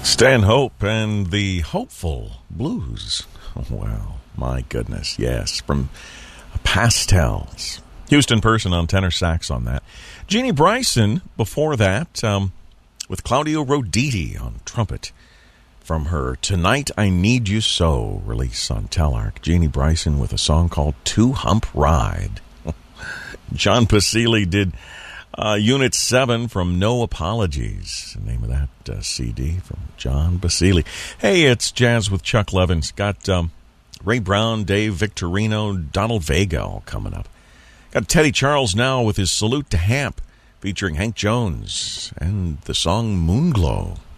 Stan Hope and the Hopeful Blues. Wow, my goodness, yes, from Pastels. Houston Person on tenor sax on that. Jeannie Bryson before that with Claudio Roditi on trumpet from her Tonight I Need You So release on Telarc. Jeannie Bryson with a song called Two Hump Ride. John Basile did Unit 7 from No Apologies, the name of that CD from John Basile. Hey, it's Jazz with Chuck Levins. Got Ray Brown, Dave Victorino, Donald Vega all coming up. Got Teddy Charles now with his Salute to Hamp, featuring Hank Jones and the song Moonglow.